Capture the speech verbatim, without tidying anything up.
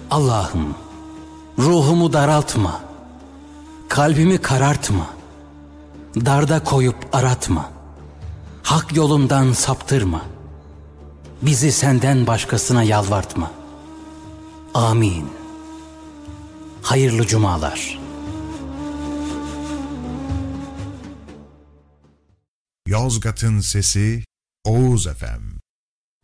Allah'ım, ruhumu daraltma, kalbimi karartma, darda koyup aratma, hak yolundan saptırma, bizi senden başkasına yalvartma. Amin. Hayırlı cumalar. Yozgat'ın Sesi Oğuz Efem.